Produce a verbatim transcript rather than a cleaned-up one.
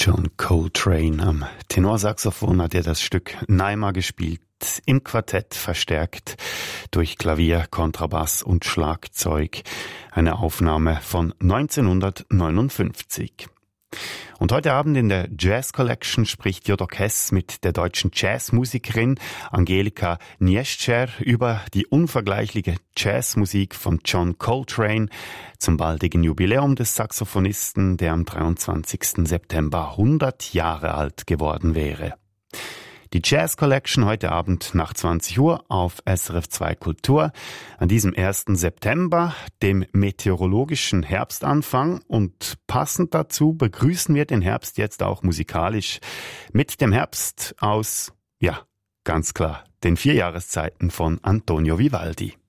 John Coltrane am Tenorsaxophon hat er das Stück Naima gespielt, im Quartett verstärkt durch Klavier, Kontrabass und Schlagzeug. Eine Aufnahme von neunzehnhundertneunundfünfzig. Und heute Abend in der Jazz Collection spricht Jodok Hess mit der deutschen Jazzmusikerin Angelika Niescher über die unvergleichliche Jazzmusik von John Coltrane zum baldigen Jubiläum des Saxophonisten, der am dreiundzwanzigsten September hundert Jahre alt geworden wäre. Die Jazz Collection heute Abend nach zwanzig Uhr auf S R F zwei Kultur an diesem ersten September, dem meteorologischen Herbstanfang, und passend dazu begrüßen wir den Herbst jetzt auch musikalisch mit dem Herbst aus, ja, ganz klar, den vier Jahreszeiten von Antonio Vivaldi.